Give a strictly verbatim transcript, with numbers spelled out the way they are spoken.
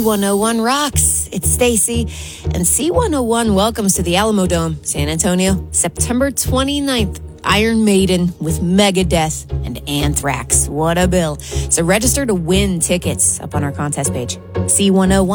one oh one rocks. It's Stacy, and C one oh one welcomes to the Alamo Dome, San Antonio, September twenty-ninth. Iron Maiden with Megadeth and Anthrax. What a bill. So register to win tickets up on our contest page. C one oh one